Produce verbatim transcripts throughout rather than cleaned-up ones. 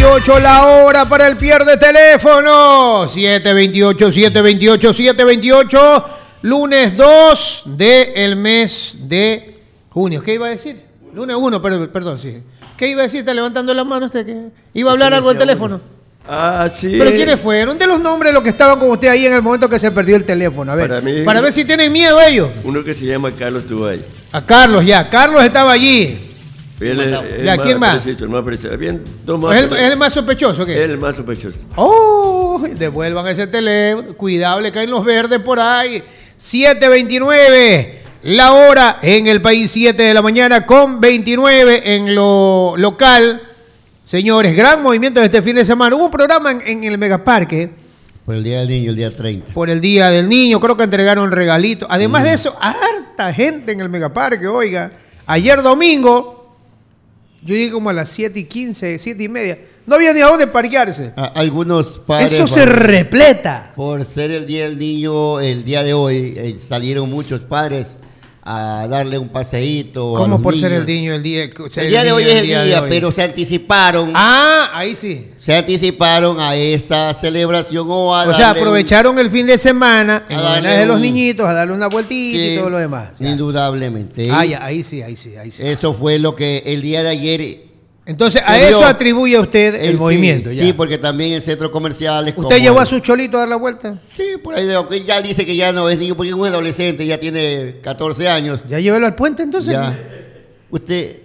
veintiocho la hora para el pierde teléfono. siete veintiocho, siete veintiocho, siete veintiocho. Lunes dos del mes de junio. ¿Qué iba a decir? Lunes uno, perdón, perdón, sí. ¿Qué iba a decir? Está levantando la mano usted. ¿Qué? ¿Iba a hablar algo al teléfono? Ah, sí. ¿Pero quiénes fueron? De los nombres los que estaban con usted ahí en el momento que se perdió el teléfono. A ver, para, mí, para ver si tienen miedo ellos. Uno que se llama Carlos estuvo ahí. A Carlos, ya. Carlos estaba allí. Él es, es ya, ¿quién más? Preciso, más preciso. Bien, dos más ¿Es, el, ¿Es el más sospechoso? ¿Qué? Es el más sospechoso. Oh, devuelvan ese teléfono. Cuidado, le caen los verdes por ahí. siete veintinueve. La hora en el país, siete de la mañana con veintinueve en lo local. Señores, gran movimiento este fin de semana. Hubo un programa en, en el Megaparque. Por el Día del Niño, el día treinta. Por el Día del Niño, creo que entregaron regalitos. Además mm. de eso, harta gente en el Megaparque, oiga. Ayer domingo, yo llegué como a las siete y quince, siete y media. No había ni a dónde parquearse. A, algunos padres... Eso se repleta. Por ser el Día del Niño, el día de hoy, eh, salieron muchos padres a darle un paseíto. ¿Cómo a por niños. ser el niño el día? O sea, el día el de hoy niño, es el día, día, día pero se anticiparon. Ah, ahí sí. Se anticiparon a esa celebración o a O sea, aprovecharon un, el fin de semana en homenaje de los niñitos, a darle una vueltita sí, y todo lo demás. Ya. Indudablemente. Ah, ya, ahí sí, ahí sí, ahí sí. Eso fue lo que el día de ayer... Entonces, a eso atribuye usted el, el movimiento. Sí, ya. sí, porque también en centros comerciales... ¿Usted llevó el... a su cholito a dar la vuelta? Sí, por ahí ya dice que ya no es niño, porque es un adolescente, ya tiene catorce años. ¿Ya llévelo al puente entonces? Ya. Usted...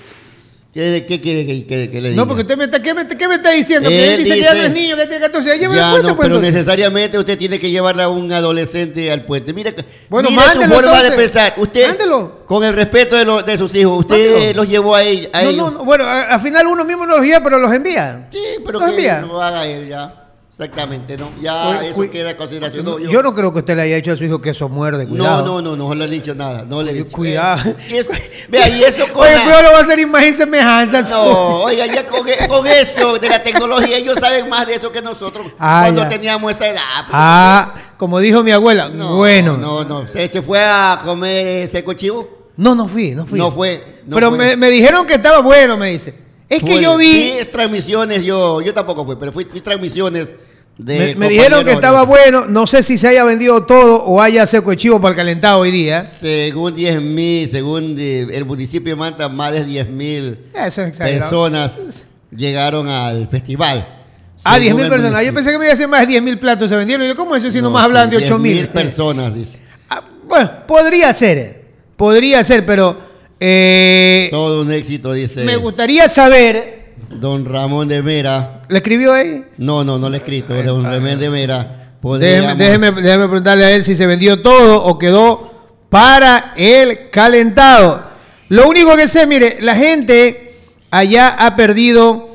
¿Qué, qué quiere que, que, que le diga? No, porque usted me está, ¿qué, me, ¿qué me está diciendo? Él que él dice, dice que ya no es niño, que tiene catorce años. Ya, ya no, pues, pero entonces. necesariamente usted tiene que llevarle a un adolescente al puente. Mire, bueno, mire mándelo, su forma entonces. de pensar. Usted, mándelo. Con el respeto de, lo, de sus hijos, usted mándelo. Los llevó a, él, a no, ellos. No, no, bueno, al final uno mismo no los lleva, pero los envía. Sí, pero los que envía. lo haga él ya. Exactamente, ¿no? Ya Oye, eso cu- queda consideración. No, yo, yo no creo que usted le haya dicho a su hijo que eso muerde, cuidado. No, no, no, no le he dicho nada, no le he dicho. Cuidado. Eh, y eso, vea, y eso con Oye, la... pero lo va a hacer imagen semejanza. No, oiga, ya con, con eso de la tecnología, ellos saben más de eso que nosotros ah, cuando ya. teníamos esa edad. Ah, como dijo mi abuela, no, bueno. No, no, ¿Se, ¿se fue a comer seco chivo? No, no fui, no fui. No fue. No pero fue. Me, me dijeron que estaba bueno, me dice. Es que fue, yo vi... Sí, transmisiones, yo, yo tampoco fui, pero fui, fui transmisiones... Me, me dijeron que estaba bueno, no sé si se haya vendido todo o haya seco de chivo para el calentado hoy día. Según diez mil, según de, el municipio de Manta, más de diez mil personas llegaron al festival. Ah, diez mil personas. Yo pensé que me iba a hacer más de diez mil platos se vendieron. Y yo, ¿cómo eso si no, nomás hablan de ocho mil? diez mil personas, dice. Ah, bueno, podría ser, podría ser, pero... Eh, todo un éxito, dice. Me gustaría saber... Don Ramón de Mera. ¿Le escribió ahí? No, no, no le he escrito. Ay, don Ramón de Mera. Déjeme, déjeme, déjeme preguntarle a él si se vendió todo o quedó para el calentado. Lo único que sé, mire, la gente allá ha perdido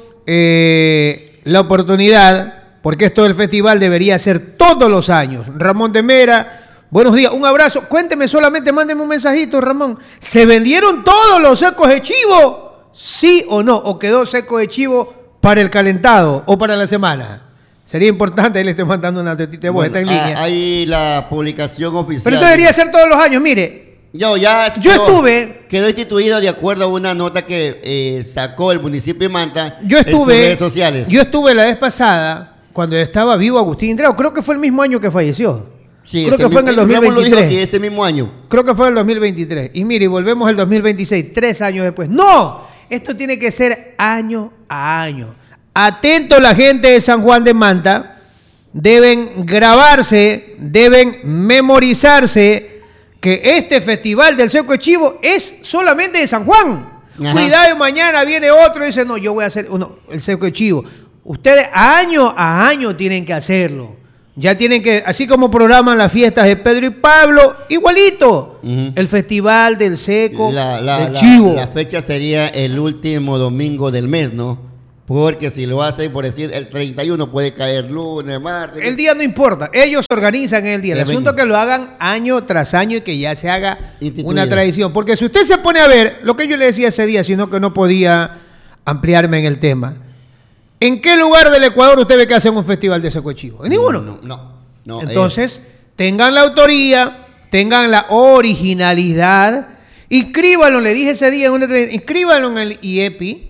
eh, la oportunidad, porque esto del festival debería ser todos los años. Ramón de Mera, buenos días, un abrazo. Cuénteme solamente, mándeme un mensajito, Ramón. ¿Se vendieron todos los secos de chivo? ¿Sí o no? ¿O quedó seco de chivo para el calentado o para la semana? Sería importante, ahí le estoy mandando una tetita de voz, bueno, está en línea. Hay la publicación oficial. Pero esto debería ser todos los años, mire. Yo ya yo quedó, estuve... Quedó instituido de acuerdo a una nota que eh, sacó el municipio de Manta yo estuve, en sus redes sociales. Yo estuve la vez pasada, cuando estaba vivo Agustín Intrao, creo que fue el mismo año que falleció. Sí, creo que fue en el dos mil veintitrés. Lo dijo aquí, ese mismo año. Creo que fue en el dos mil veintitrés. Y mire, volvemos al dos mil veintiséis, tres años después. ¡No! Esto tiene que ser año a año. Atento la gente de San Juan de Manta. Deben grabarse, deben memorizarse que este festival del seco de chivo es solamente de San Juan. Ajá. Cuidado, mañana viene otro y dice, no, yo voy a hacer uno, el seco de chivo. Ustedes año a año tienen que hacerlo. Ya tienen que, así como programan las fiestas de Pedro y Pablo, igualito. Uh-huh. El festival del seco la, la, del la, chivo. La fecha sería el último domingo del mes, ¿no? Porque si lo hacen, por decir, el treinta y uno puede caer lunes, martes. El día no importa, ellos organizan el día. El asunto es que lo hagan año tras año y que ya se haga una tradición. Porque si usted se pone a ver, lo que yo le decía ese día, sino que no podía ampliarme en el tema. ¿En qué lugar del Ecuador usted ve que hacen un festival de seco de chivo? ¿En ninguno? No, no. no Entonces, eh. tengan la autoría, tengan la originalidad, inscríbanlo, le dije ese día, en una, inscríbanlo en el I E P I, que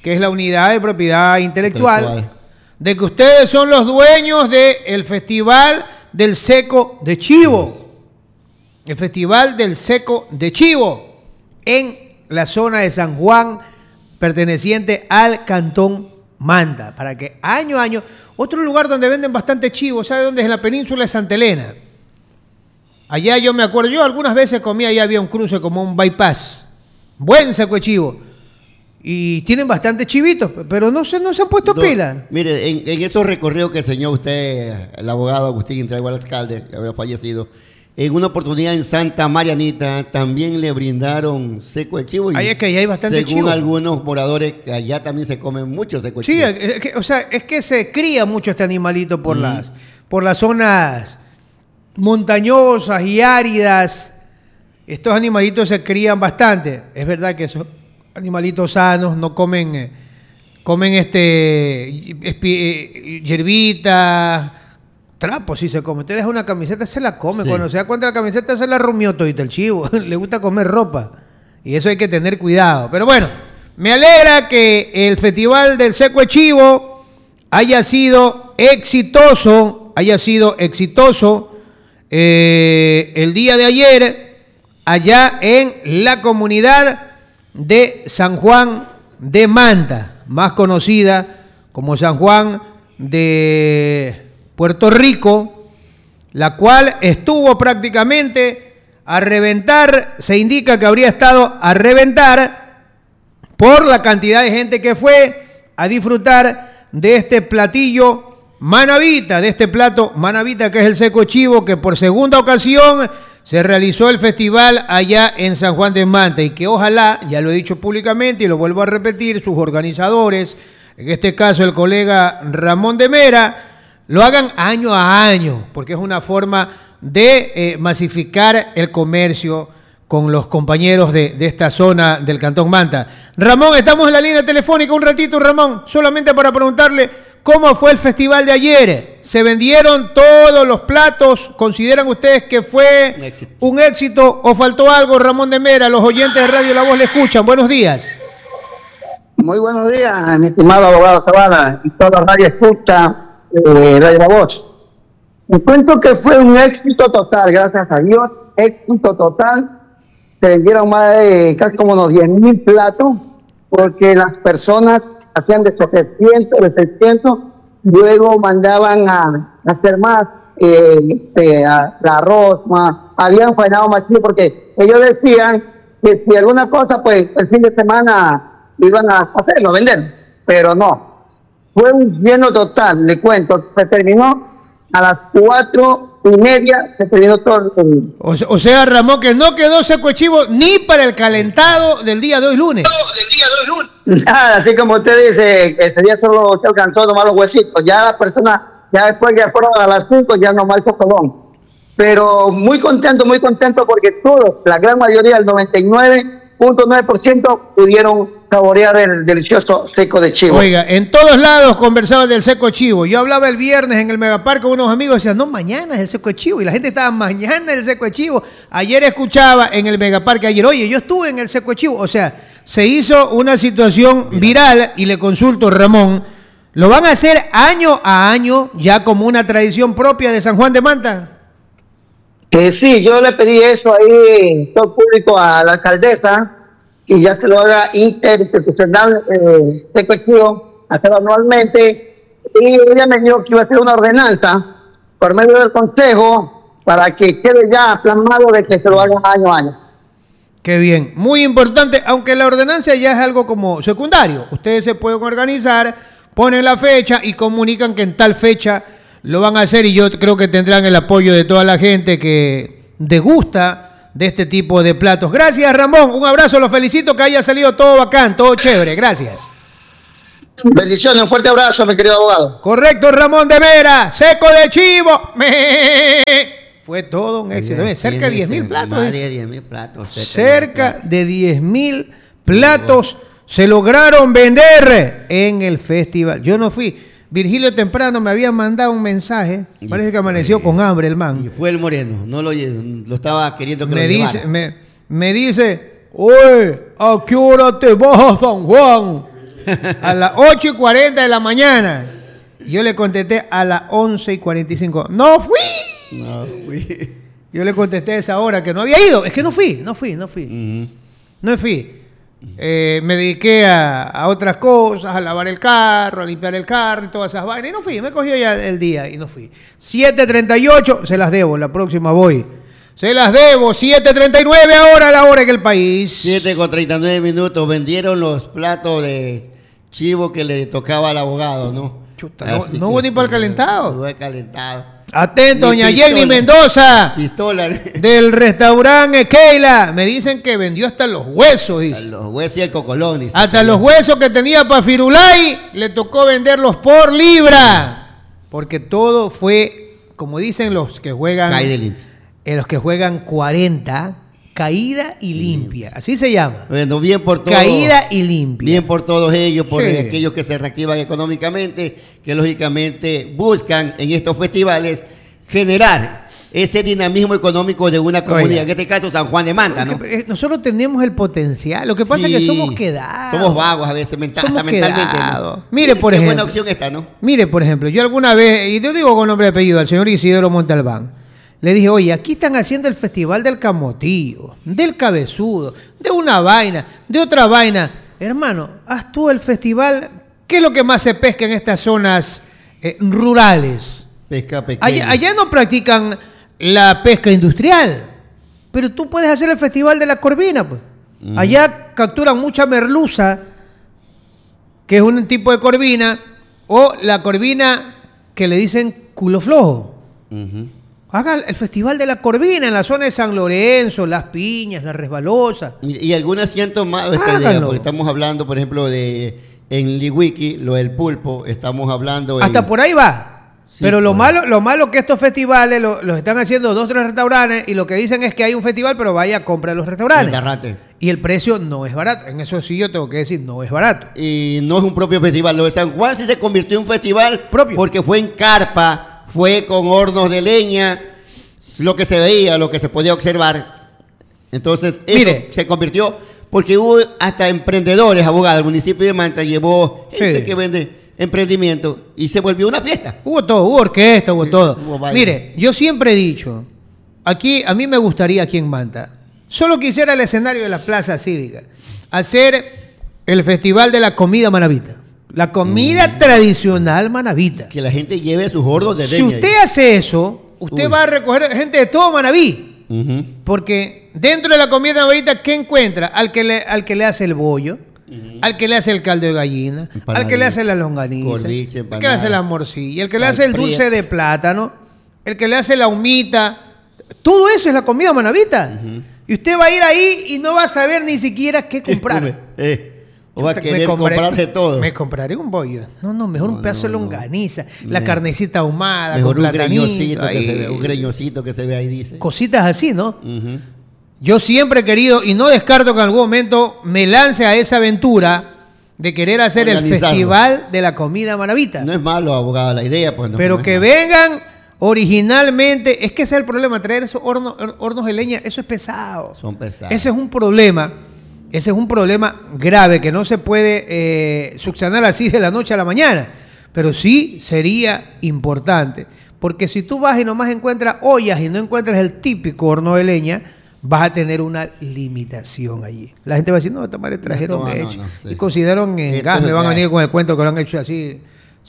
que es la unidad de propiedad intelectual, intelectual. de que ustedes son los dueños del Festival del Seco de Chivo. El Festival del Seco de Chivo en la zona de San Juan, perteneciente al Cantón Manta, para que año a año... Otro lugar donde venden bastante chivo, ¿sabe dónde es? En la península de Santa Elena. Allá yo me acuerdo, yo algunas veces comía, allá había un cruce como un bypass. Buen seco de chivo. Y tienen bastante chivitos, pero no se, no se han puesto no, pila. Mire, en, en esos recorridos que enseñó usted, el abogado Agustín Intrago, al alcalde, que había fallecido, en una oportunidad en Santa Marianita también le brindaron seco de chivo. Y ahí es que allá hay bastante según chivo. Según algunos moradores, allá también se comen mucho seco de sí, chivo. Sí, es que, o sea, es que se cría mucho este animalito por, mm. las, por las zonas montañosas y áridas. Estos animalitos se crían bastante. Es verdad que esos animalitos sanos no comen, eh, comen este espi, hierbitas, trapos, sí se come. Usted deja una camiseta, se la come. Sí. Cuando se da cuenta de la camiseta, se la rumió todito el chivo. Le gusta comer ropa. Y eso hay que tener cuidado. Pero bueno, me alegra que el Festival del Seco de Chivo haya sido exitoso, haya sido exitoso eh, el día de ayer, allá en la comunidad de San Juan de Manta, más conocida como San Juan de Puerto Rico, la cual estuvo prácticamente a reventar, se indica que habría estado a reventar por la cantidad de gente que fue a disfrutar de este platillo manavita, de este plato manavita que es el seco chivo, que por segunda ocasión se realizó el festival allá en San Juan de Manta y que ojalá, ya lo he dicho públicamente y lo vuelvo a repetir, sus organizadores, en este caso el colega Ramón de Mera, lo hagan año a año, porque es una forma de eh, masificar el comercio con los compañeros de, de esta zona del Cantón Manta. Ramón, estamos en la línea telefónica un ratito, Ramón, solamente para preguntarle cómo fue el festival de ayer. ¿Se vendieron todos los platos? ¿Consideran ustedes que fue un éxito, un éxito o faltó algo, Ramón de Mera? Los oyentes de Radio La Voz le escuchan. Buenos días. Muy buenos días, mi estimado abogado Zavala y toda la radio escucha. Eh, Radio La Voz. Me cuento que fue un éxito total, gracias a Dios, éxito total. Se vendieron más de casi como unos diez mil platos, porque las personas hacían de setecientos, de seiscientos, luego mandaban a, a hacer más, eh, este, a, a arroz, más, habían faenado más chido, porque ellos decían que si alguna cosa, pues el fin de semana iban a hacerlo, a vender, pero no. Fue un lleno total, le cuento. Se terminó a las cuatro y media, se terminó todo el... O, o sea, Ramón, que no quedó seco chivo ni para el calentado del día de hoy lunes. Del día de hoy lunes. Nada, así como usted dice, ese día solo se alcanzó a tomar los huesitos. Ya la persona, ya después que fueron a las cinco, ya no más colón. Pero muy contento, muy contento porque todos, la gran mayoría, el noventa y nueve punto nueve por ciento pudieron saborear el delicioso seco de chivo. Oiga, en todos lados conversaban del seco de chivo. Yo hablaba el viernes en el Megapark con unos amigos y decían, no, mañana es el seco de chivo. Y la gente estaba, mañana es el seco de chivo. Ayer escuchaba en el Megapark, ayer, oye, yo estuve en el seco de chivo. O sea, se hizo una situación viral y le consulto, Ramón, ¿lo van a hacer año a año ya como una tradición propia de San Juan de Manta? Que sí, yo le pedí eso ahí, todo público, a la alcaldesa, y ya se lo haga interinstitucional, eh, seco de chivo, hacerlo anualmente, y ella me dijo que iba a hacer una ordenanza por medio del consejo para que quede ya plasmado de que se lo haga año a año. Qué bien, muy importante, aunque la ordenanza ya es algo como secundario. Ustedes se pueden organizar, ponen la fecha y comunican que en tal fecha lo van a hacer y yo creo que tendrán el apoyo de toda la gente que degusta de este tipo de platos. Gracias, Ramón. Un abrazo, los felicito, que haya salido todo bacán, todo chévere. Gracias. Bendiciones, un fuerte abrazo, mi querido abogado. Correcto, Ramón de Mera, seco de chivo. Me... Fue todo un éxito. Sí, cerca de diez mil platos. Más de diez mil platos. Cerca de diez mil platos se lograron vender en el festival. Yo no fui. Virgilio temprano me había mandado un mensaje. Parece que amaneció con hambre el man. Y fue el moreno. No lo, lo estaba queriendo que me lo dice, llevara. me, me dice, oye, ¿a qué hora te vas a San Juan? a las ocho y cuarenta de la mañana. Y yo le contesté a las once y cuarenta y cinco. ¡No fui! No fui. Yo le contesté a esa hora que no había ido. Es que no fui, no fui, no fui. Uh-huh. No fui. Eh, me dediqué a, a otras cosas, a lavar el carro, a limpiar el carro y todas esas vainas. Y no fui, me cogió ya el día y no fui. siete treinta y ocho, se las debo, la próxima voy. Se las debo, siete treinta y nueve ahora, la hora en el país. siete con treinta y nueve minutos, vendieron los platos de chivo que le tocaba al abogado, ¿no? Chuta, no, no hubo ni para el calentado. No hubo calentado. Atento, Ni doña pistola. Jenny Mendoza, Pistola. del restaurante Keila. Me dicen que vendió hasta los huesos, dice. Los huesos y el cocolón. dice. Hasta los huesos que tenía para Firulay, le tocó venderlos por libra. Porque todo fue, como dicen los que juegan, Caída y limpia. eh, los que juegan cuarenta, caída y limpia. Así se llama. Bueno, bien por todos. Caída y limpia. Bien por todos ellos, por Sí. aquellos que se reactivan económicamente, que lógicamente buscan en estos festivales generar ese dinamismo económico de una comunidad. Oiga. En este caso, San Juan de Manta, ¿no? Porque, eh, nosotros tenemos el potencial. Lo que pasa Sí. es que somos quedados. Somos vagos a veces, mental, Somos hasta mentalmente. quedados. ¿no? Mire, por Qué ejemplo. buena opción esta, ¿no? Mire, por ejemplo, yo alguna vez, y yo digo con nombre y apellido, al señor Isidro Montalbán, le dije, oye, aquí están haciendo el festival del camotillo, del cabezudo, de una vaina, de otra vaina. Hermano, haz tú el festival. ¿Qué es lo que más se pesca en estas zonas eh, rurales? Pesca pequeña. Allá, allá no practican la pesca industrial, pero tú puedes hacer el festival de la corvina, pues. Mm. Allá capturan mucha merluza, que es un tipo de corvina, o la corvina que le dicen culo flojo. Ujú. Haga el festival de la corvina en la zona de San Lorenzo, Las Piñas, La Resbalosa. Y, y algunas cientos más de esta Háganlo. idea, porque estamos hablando, por ejemplo, de en Liwiki, lo del pulpo, estamos hablando Hasta en, por ahí va. Sí, pero lo pues. malo, lo malo que estos festivales lo- los están haciendo dos, tres restaurantes y lo que dicen es que hay un festival, pero vaya a comprar los en restaurantes. Garrate. Y el precio no es barato. En eso sí yo tengo que decir, no es barato. Y no es un propio festival. Lo de San Juan sí se convirtió en un festival Propio. porque fue en carpa, fue con hornos de leña, lo que se veía, lo que se podía observar. Entonces, eso Mire. se convirtió porque hubo hasta emprendedores, abogados. El municipio de Manta llevó gente Sí. que vende emprendimiento y se volvió una fiesta. Hubo todo, hubo orquesta, hubo Sí, todo. hubo baile. Mire, yo siempre he dicho, aquí, a mí me gustaría aquí en Manta, solo quisiera el escenario de la Plaza Cívica, hacer el festival de la comida manabita. La comida Mm. tradicional manabita. Que la gente lleve sus hornos de Si leña. usted hace eso, usted Uy. va a recoger gente de todo Manabí. Ujú. Porque dentro de la comida manabita, ¿qué encuentra? Al que le, al que le hace el bollo, al que le hace el caldo de gallina, al que le hace la longaniza, Corviche, el que le empanada, hace la morcilla, el que le sal hace el dulce prieta. de plátano, el que le hace la humita. Todo eso es la comida manabita. Y usted va a ir ahí y no va a saber ni siquiera qué comprar. Eh, o va a Me querer compraré- comprar de todo. Me compraré un bollo. No, no, mejor No, un pedazo no, de no. longaniza, la Me- carnecita ahumada, Mejor con un platanito, greñosito, que ahí. se ve, un greñosito que se ve ahí, dice. Cositas así, ¿no? Ujú. Yo siempre he querido, y no descarto que en algún momento me lance a esa aventura de querer hacer el Organizarlo. festival de la comida manabita. No es malo, abogado, la idea, pues no. pero no es que malo. vengan originalmente, es que ese es el problema, traer esos hornos, hornos de leña, eso es pesado. Son pesados. Ese es un problema, ese es un problema grave que no se puede eh, subsanar así de la noche a la mañana, pero sí sería importante, porque si tú vas y nomás encuentras ollas y no encuentras el típico horno de leña, vas a tener una limitación allí. La gente va a decir, no, esta madre trajeron No, no, de no, hecho. no, sí. Y consideraron en Esto gas, es me van a gas. venir con el cuento que lo han hecho así.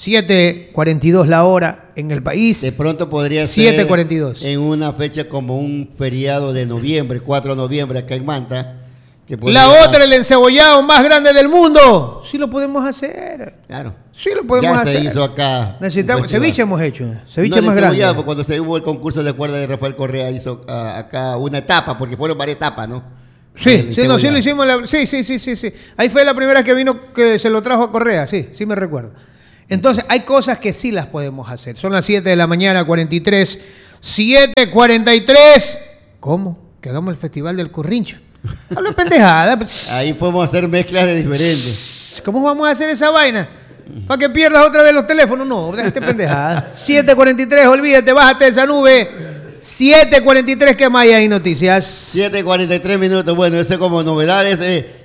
siete cuarenta y dos la hora en el país. De pronto podría siete ser cuarenta y dos. en una fecha como un feriado de noviembre, cuatro de noviembre acá en Manta. Que La podría- otra, el encebollado más grande del mundo. Sí lo podemos hacer. Claro. Sí lo podemos ya hacer. se hizo acá. Necesitamos, un festival. ceviche hemos hecho. Ceviche No, el más grande. encebollado, porque cuando se hubo el concurso de cuerda de Rafael Correa hizo ah, acá una etapa, porque fueron varias etapas, ¿no? Sí, El sí, no, sí lo encebollado. hicimos. la- sí, sí, sí, sí, sí. Ahí fue la primera que vino que se lo trajo a Correa. Sí, sí me recuerdo. Entonces, hay cosas que sí las podemos hacer. Son las siete de la mañana, cuarenta y tres. siete cuarenta y tres. ¿Cómo? Que hagamos el festival del Currincho. Habla pendejada. Ahí podemos hacer mezclas de diferentes. ¿Cómo vamos a hacer esa vaina? ¿Para que pierdas otra vez los teléfonos? No, déjate pendejada. siete cuarenta y tres, olvídate, bájate de esa nube. siete cuarenta y tres, ¿qué más hay ahí noticias? siete cuarenta y tres minutos. Bueno, eso como novedades. eh,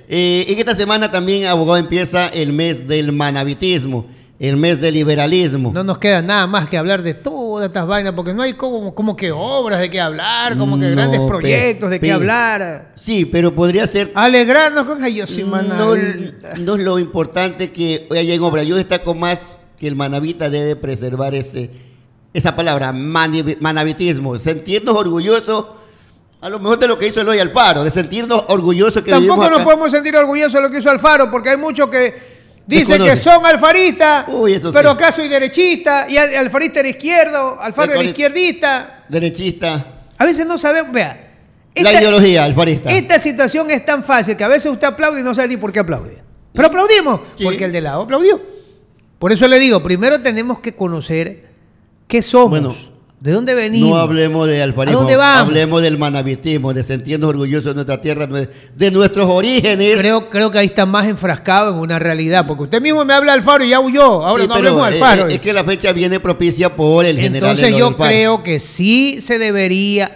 Eh, en esta semana también, abogado, empieza el mes del manavitismo, el mes del liberalismo. No nos queda nada más que hablar de todas estas vainas, porque no hay como, como que obras de qué hablar, como que No, grandes pe- proyectos de pe- qué hablar. Sí, pero podría ser... Alegrarnos con ay, yo soy No, manavita. no es lo importante que hoy haya en obra. Yo destaco más que el manavita debe preservar ese, esa palabra, mani- manavitismo, sentirnos orgullosos, a lo mejor de lo que hizo Eloy Alfaro, de sentirnos orgullosos que Tampoco vivimos nos acá. podemos sentir orgullosos de lo que hizo Alfaro, porque hay muchos que dicen Desconoce. que son alfaristas, Uy, eso pero sí. acá soy derechista, y al- alfarista era izquierdo, Alfaro era Alfarista. izquierdista. Derechista, A veces no sabemos, vea. la ideología alfarista. Esta situación es tan fácil que a veces usted aplaude y no sabe ni por qué aplaude. Pero aplaudimos, Sí. porque el de lado aplaudió. Por eso le digo, primero tenemos que conocer qué somos, Bueno, de dónde venimos. No hablemos de alfarismo, ¿A dónde vamos? hablemos del manavitismo, de sentirnos orgullosos de nuestra tierra, de nuestros orígenes. Creo, creo que ahí está más enfrascado en una realidad, porque usted mismo me habla de Alfaro y ya huyó. Ahora Sí, no pero, hablemos de eh, Alfaro. eh, es que la fecha viene propicia por el general Entonces Eloy yo Alfaro. creo que sí se debería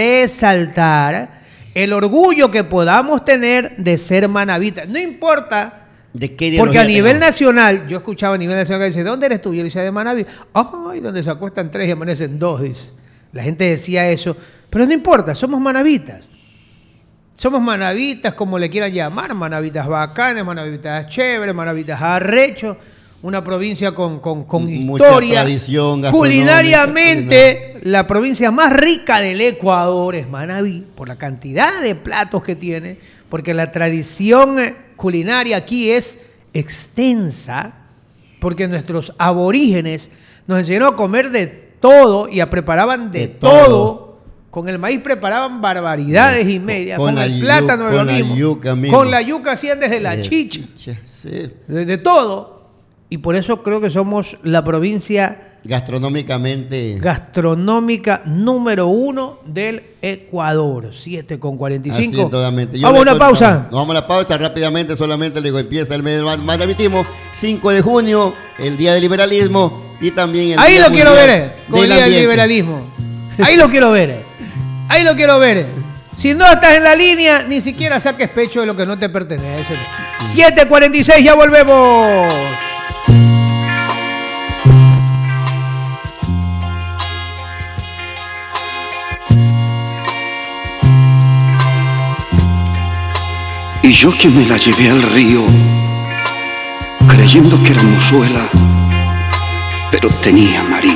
resaltar el orgullo que podamos tener de ser manavitas. No importa, ¿De qué porque a ideología nivel tengamos? nacional, yo escuchaba a nivel nacional que dice, ¿de dónde eres tú? Yo le decía, de Manaví. Ay, donde se acuestan tres y amanecen dos, dice. La gente decía eso, pero no importa, somos manavitas. Somos manavitas, como le quieran llamar, manavitas bacanes, manavitas chéveres, manavitas arrechos, una provincia con, con, con Mucha historia. tradición gastronómica, Culinariamente, la provincia más rica del Ecuador es Manabí, por la cantidad de platos que tiene, porque la tradición culinaria aquí es extensa, porque nuestros aborígenes nos enseñaron a comer de todo y a preparaban de, De todo. todo. Con el maíz preparaban barbaridades y medias, Con con, la el yu- plátano de con lo la mismo, yuca mismo. con la yuca hacían desde la Eh, chicha, sí. de, de todo, y por eso creo que somos la provincia Gastronómicamente. gastronómica número uno del Ecuador. siete con cuarenta y Así cinco. es, totalmente. Yo Vamos a le una cuento- pausa. Nos vamos a la pausa rápidamente, solamente le digo, empieza el mes del man- manavitismo, cinco de junio, el Día del Liberalismo y también el Ahí Día lo quiero Mundial ver, eh, con el del día del Ambiente. liberalismo. Ahí lo quiero ver. eh. Ahí lo quiero ver. eh. Si no estás en la línea, ni siquiera saques pecho de lo que no te pertenece. siete cuarenta y seis, ya volvemos. Y yo que me la llevé al río, creyendo que era mozuela, pero tenía marido.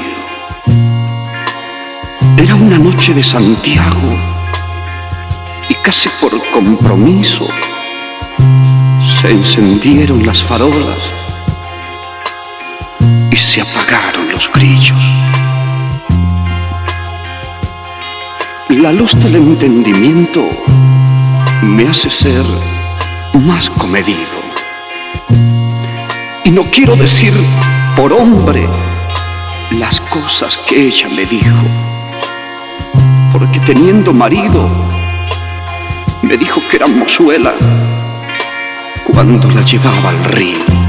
Era una noche de Santiago, y casi por compromiso, se encendieron las farolas y se apagaron los grillos. La luz del entendimiento me hace ser más comedido. Y no quiero decir por hombre las cosas que ella me dijo, porque teniendo marido me dijo que era mozuela cuando la llevaba al río.